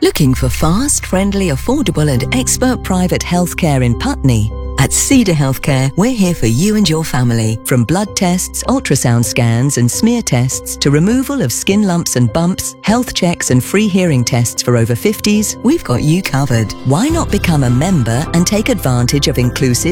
Looking for fast, friendly, affordable and expert private healthcare in Putney? At Cedar Healthcare, we're here for you and your family. From blood tests, ultrasound scans and smear tests to removal of skin lumps and bumps, health checks and free hearing tests for over 50s, we've got you covered. Why not become a member and take advantage of inclusive